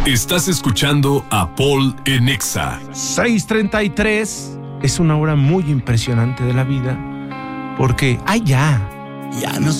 Estás escuchando a Paul en Exa. 6:33 es una hora muy impresionante de la vida porque, ya